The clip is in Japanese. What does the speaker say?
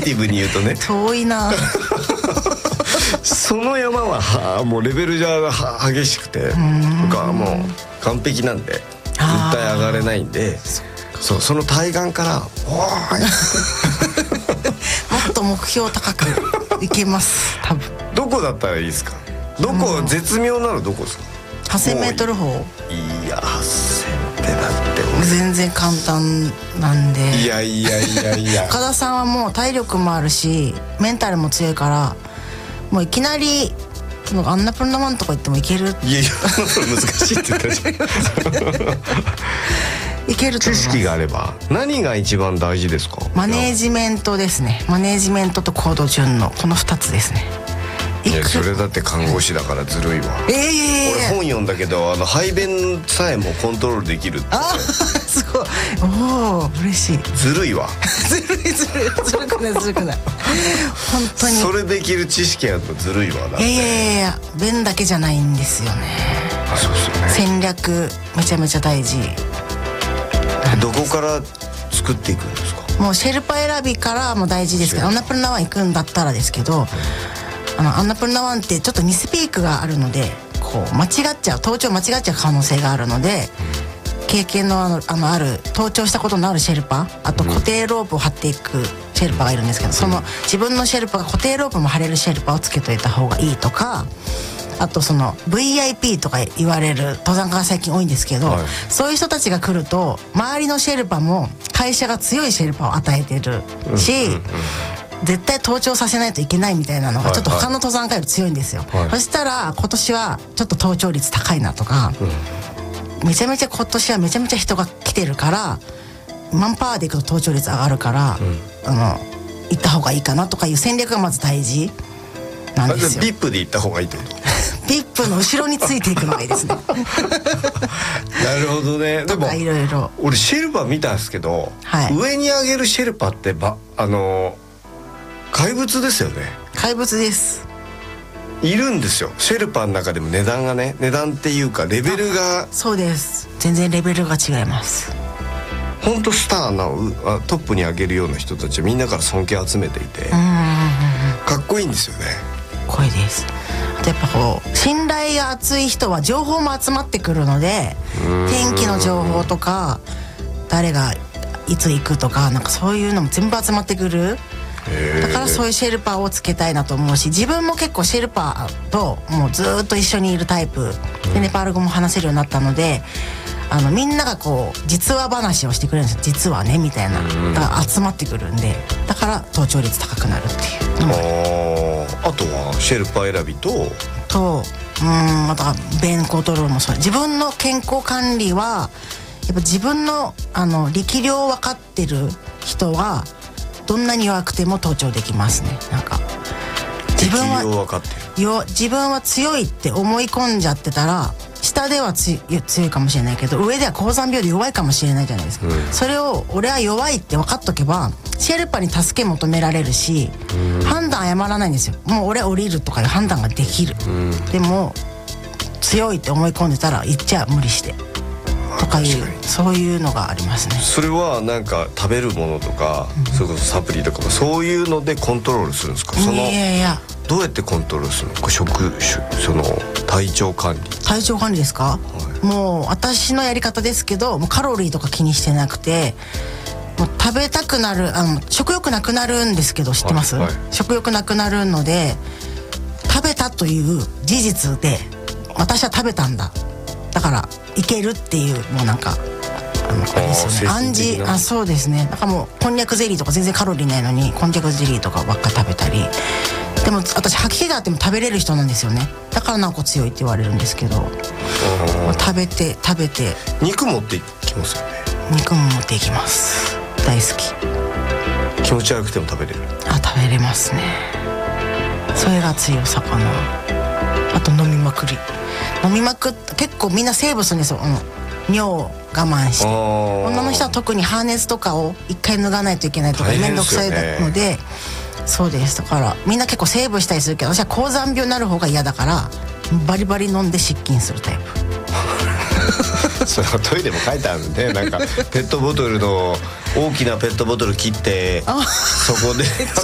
ティブに言うとね遠いなその山はもうレベルじゃ激しくて僕はもう完璧なんで絶対上がれないんで、その対岸からおーいもっと目標高くいけます多分。 どこだったらいいですか？どこ、絶妙なのどこですか ？8000m方。 いや8000ってだって全然簡単なんで。 いや岡田さんはもう体力もあるしメンタルも強いからもういきなりアンナプルナマンとか言ってもいける。 いや難しいって言ったじゃんいけると思います。 知識があれば。何が一番大事ですか？ マネージメントですね。マネージメントと高度順のこの2つですね。 いやそれだって看護師だからずるいわ。俺本読んだけど排便さえもコントロールできるって。 すごい。おお嬉しい。 ずるいわずるくない本当にそれできる知識やとずるいわ。だっていや便だけじゃないんですよね。 そうですよね。 戦略めちゃめちゃ大事。 どこから作っていくんですか？ もうシェルパ選びからも大事ですけど、アンナプルナワン行くんだったらですけど、アンナプルナワンってちょっとミスピークがあるのでこう間違っちゃう、登頂間違っちゃう可能性があるので、経験のある登頂したことのあるシェルパ、あと固定ロープを張っていくシェルパがいるんですけど、その自分のシェルパが固定ロープも張れるシェルパをつけといた方がいいとか、あとその VIP とか言われる登山家が最近多いんですけど、そういう人たちが来ると周りのシェルパも会社が強いシェルパを与えてるし、絶対登頂させないといけないみたいなのがちょっと他の登山家より強いんですよ。そしたら今年はちょっと登頂率高いなとか、めちゃめちゃ今年はめちゃめちゃ人が来てるからマンパワーでいくと登頂率上がるから、行った方がいいかなとかいう戦略がまず大事なんですよ。 ビップで行った方がいいってこと？ ビップの後ろについていくのがいいですね。 なるほどね。でもいろいろ俺シェルパ見たんですけど、上に上げるシェルパって怪物ですよね。 怪物です。 いるんですよシェルパの中でも値段っていうかレベルが。そうです。全然レベルが違います。 本当スターなトップに上げるような人たちはみんなから尊敬集めていてかっこいいんですよね。 かっこいいです。あとやっぱこう信頼が厚い人は情報も集まってくるので、天気の情報とか誰がいつ行くとかなんかそういうのも全部集まってくる。だからそういうシェルパをつけたいなと思うし、自分も結構シェルパともうずっと一緒にいるタイプでネパール語も話せるようになったので、みんながこう実話話をしてくれるんですよ。実はねみたいな。だから集まってくるんで、だから登頂率高くなるっていうのも。 あとはシェルパ選びとあとは便コントロールもそう。自分の健康管理はやっぱ自分の力量分かってる人はどんなに弱くても登頂できますね。なんか自分は強いって思い込んじゃってたら下では強いかもしれないけど上では高山病で弱いかもしれないじゃないですか。それを俺は弱いって分かっとけばシェルパに助け求められるし、判断誤らないんですよ。もう俺降りるとかいう判断ができる。でも強いって思い込んでたら行っちゃ無理してとかいうそういうのがありますね。 それはなんか食べるものとか、それこそサプリとかもそういうのでコントロールするんですか？どうやってコントロールするの？その体調管理ですか？もう私のやり方ですけど、もうカロリーとか気にしてなくて、もう食べたくなる食欲なくなるんですけど知ってます？食欲なくなるので食べたという事実で私は食べたんだ、だからいけるっていうもうなんかあれですよね、暗示。そうですね。だからもうこんにゃくゼリーとか全然カロリーないのにこんにゃくゼリーとかばっか食べたり。でも私吐き気があっても食べれる人なんですよね。だからなんか強いって言われるんですけど、食べて肉持っていきますよね。 肉も持っていきます。大好き。 気持ち悪くても食べれる？ 食べれますね。それが強さかな。あと飲みまく結構みんな生物に尿を我慢して、女の人は特にハーネスとかを一回脱がないといけないとか面倒くさいので、そうです。だからみんな結構セーブしたりするけど私は高山病になる方が嫌だからバリバリ飲んで失禁するタイプ。 それはトイレも書いてあるんで、なんかペットボトルの大きなペットボトル切ってそこで